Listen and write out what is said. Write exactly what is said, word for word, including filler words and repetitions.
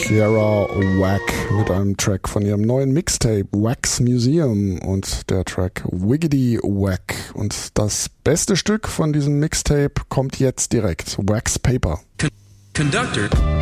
Kiera Wack mit einem Track von ihrem neuen Mixtape Wax Museum und der Track Wiggity Wack. Und das beste Stück von diesem Mixtape kommt jetzt direkt, Wax Paper. Con- Conductor